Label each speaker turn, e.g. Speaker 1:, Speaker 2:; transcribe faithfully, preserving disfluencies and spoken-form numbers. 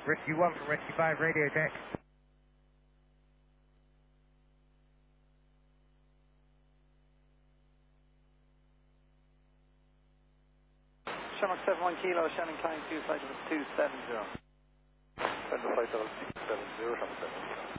Speaker 1: Rescue one from Rescue five, radio check.
Speaker 2: Shamrock seven one kilo, Shannon Klein, two flight level two seven zero.
Speaker 3: Send the flight level two seven zero, Shamrock seven one.